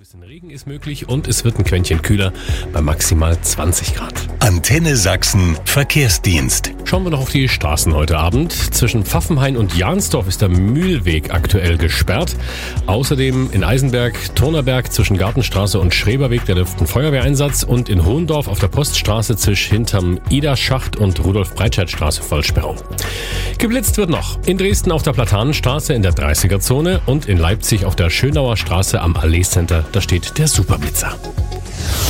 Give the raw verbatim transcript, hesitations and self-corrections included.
bisschen Regen ist möglich und es wird ein Quäntchen kühler bei maximal zwanzig Grad. Antenne Sachsen Verkehrsdienst. Schauen wir noch auf die Straßen heute Abend. Zwischen Pfaffenhain und Jahnsdorf ist der Mühlweg aktuell gesperrt. Außerdem in Eisenberg, Turnerberg zwischen Gartenstraße und Schreberweg der dürfte ein Feuerwehreinsatz und in Hohendorf auf der Poststraße zwischen hinterm Ida-Schacht und Rudolf-Breitscheid-Straße Vollsperrung. Geblitzt wird noch in Dresden auf der Platanenstraße in der dreißiger-Zone und in Leipzig auf der Schönauer Straße am Allee Center. Da steht der Superblitzer.